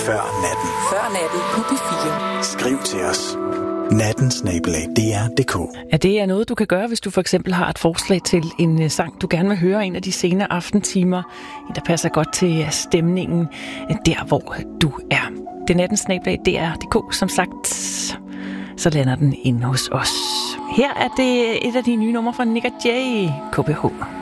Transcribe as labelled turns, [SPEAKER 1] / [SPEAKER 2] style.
[SPEAKER 1] Før natten.
[SPEAKER 2] Før natten på P4.
[SPEAKER 1] Skriv til os. natten@dr.dk.
[SPEAKER 3] Ja, det er noget, du kan gøre, hvis du for eksempel har et forslag til en sang, du gerne vil høre en af de senere aftentimer, der passer godt til stemningen der, hvor du er. Det er natten@dr.dk, som sagt, så lander den inde hos os. Her er det et af de nye numre fra Nick & Jay, KBH.